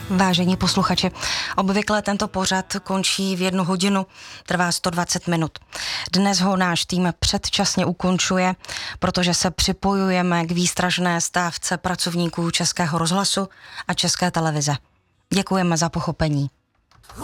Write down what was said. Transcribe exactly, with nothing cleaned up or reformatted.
Vážení posluchači, obvykle tento pořad končí v jednu hodinu, trvá sto dvacet minut. Dnes ho náš tým předčasně ukončuje, protože se připojujeme k výstražné stávce pracovníků Českého rozhlasu a České televize. Děkujeme za pochopení.